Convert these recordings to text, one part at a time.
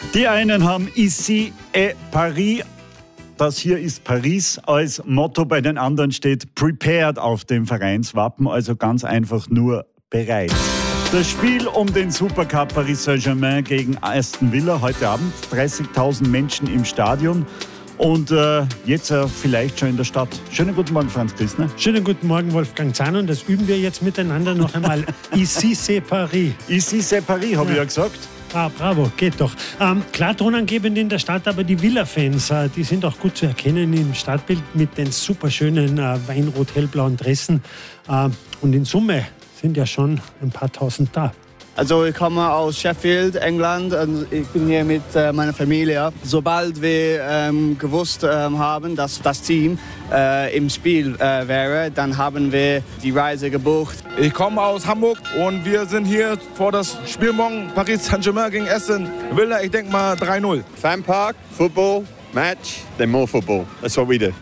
Die einen haben Ici et Paris. Das hier ist Paris als Motto, bei den anderen steht Prepared auf dem Vereinswappen, also ganz einfach nur bereit. Das Spiel um den Supercup Paris Saint-Germain gegen Aston Villa heute Abend, 30.000 Menschen im Stadion und jetzt vielleicht schon in der Stadt. Schönen guten Morgen, Franz Christner. Schönen guten Morgen, Wolfgang Zahn, und das üben wir jetzt miteinander noch einmal. Ici c'est Paris. Ici c'est Paris, habe ich ja gesagt. Ah, bravo, geht doch. Klar tonangebend in der Stadt, aber die Villa-Fans, die sind auch gut zu erkennen im Stadtbild mit den superschönen weinrot-hellblauen Dressen. Und in Summe sind ja schon ein paar tausend da. Also ich komme aus Sheffield, England, und ich bin hier mit meiner Familie. Sobald wir gewusst haben, dass das Team im Spiel wäre, dann haben wir die Reise gebucht. Ich komme aus Hamburg und wir sind hier vor das Spiel morgen Paris Saint-Germain gegen Aston Villa. Ich denke mal 3-0. Fanpark, Football, Match, then more football. That's what we do.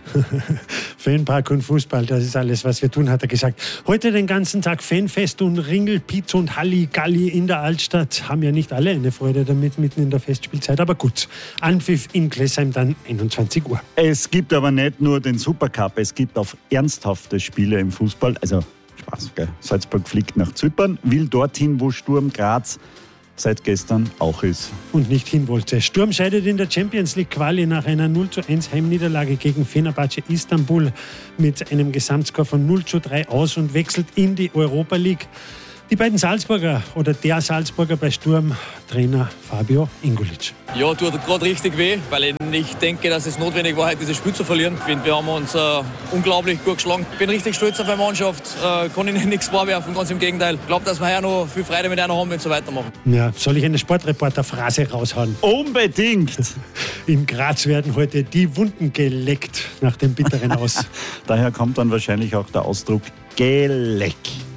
Fanpark und Fußball, das ist alles, was wir tun, hat er gesagt. Heute den ganzen Tag Fanfest und Ringel, Pizza und Halligalli in der Altstadt. Haben ja nicht alle eine Freude damit, mitten in der Festspielzeit. Aber gut, Anpfiff in Glessheim dann 21 Uhr. Es gibt aber nicht nur den Supercup, es gibt auch ernsthafte Spiele im Fußball. Also Spaß, gell? Salzburg fliegt nach Zypern, will dorthin, wo Sturm Graz seit gestern auch ist. Und nicht hin wollte. Sturm scheidet in der Champions League Quali nach einer 0:1 Heimniederlage gegen Fenerbahce Istanbul mit einem Gesamtscore von 0:3 aus und wechselt in die Europa League. Die beiden Salzburger oder der Salzburger bei Sturm, Trainer Fabio Ingulic. Ja, tut gerade richtig weh, weil ich nicht denke, dass es notwendig war, heute dieses Spiel zu verlieren. Ich finde, wir haben uns unglaublich gut geschlagen. Ich bin richtig stolz auf meine Mannschaft, kann ihnen nichts vorwerfen, ganz im Gegenteil. Ich glaube, dass wir hier noch viel Freude mit einer haben, wenn wir so weitermachen. Ja, soll ich eine Sportreporter-Phrase raushauen? Unbedingt! In Graz werden heute die Wunden geleckt nach dem bitteren Aus. Daher kommt dann wahrscheinlich auch der Ausdruck geleckt.